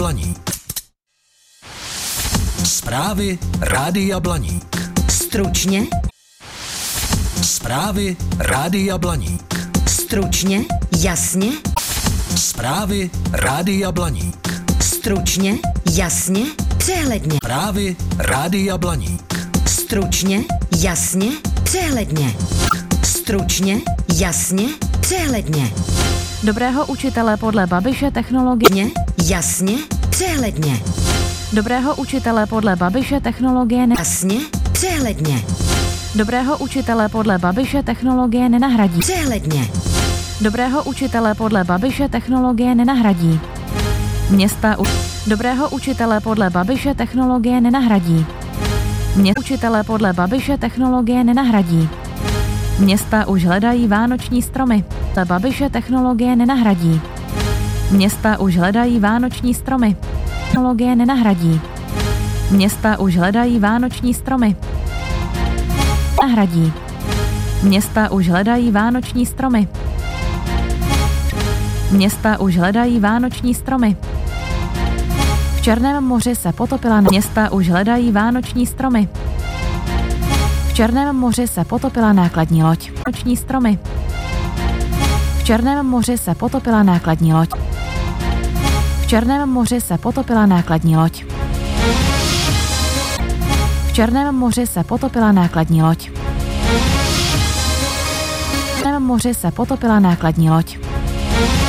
Blaník. Zprávy Rádia Blaník. Stručně. Zprávy Rádia Blaník. Stručně, jasně. Zprávy Rádia Blaník. Stručně, jasně, přehledně. Zprávy Rádia Blaník. Stručně, jasně, přehledně. Stručně, jasně, přehledně. Dobrého učitele podle Babiše technologie. Jasně, přehledně. Dobrého učitele podle Babiše technologie Jasně, přehledně. Dobrého učitele podle Babiše technologie nenahradí. Přehledně. Dobrého učitele podle Babiše technologie nenahradí. Dobrého učitele podle Babiše technologie nenahradí. Učitele podle Babiše technologie nenahradí. Města už hledají vánoční stromy. Babiše technologie nenahradí. Města už hledají vánoční stromy. Technologie nenahradí. Města už hledají vánoční stromy. Nahradí. Města už hledají vánoční stromy. Města už hledají vánoční stromy. V Černém moři se potopila města už hledají vánoční stromy. V Černém moři se potopila nákladní loď. Vánoční stromy. V Černém moři se potopila nákladní loď. V Černém moři se potopila nákladní loď. V Černém moři se potopila nákladní loď. V Černém moři se potopila nákladní loď.